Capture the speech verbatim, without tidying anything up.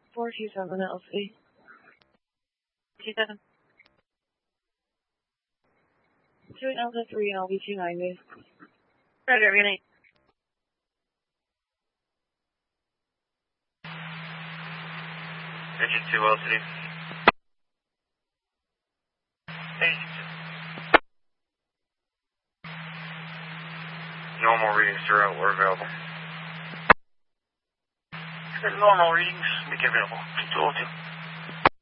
four two seven L C. two seven. two Alpha three L V two ninety. Roger, good night. Engine two L C. Engine two. Normal readings throughout were available. Normal readings, make available. two oh two.